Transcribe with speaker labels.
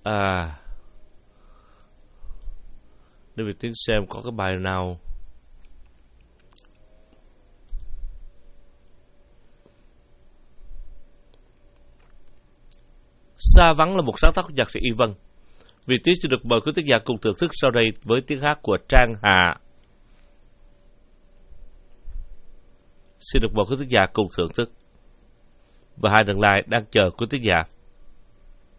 Speaker 1: Để mình tiến xem có cái bài nào. Xa vắng là một sáng tác của nhạc sĩ Y Vân. Vị trí sẽ được mời quý thính giả cùng thưởng thức sau đây với tiếng hát của Trang Hà. Xin được mời quý thính giả cùng thưởng thức. Và hai đường like đang chờ quý thính giả.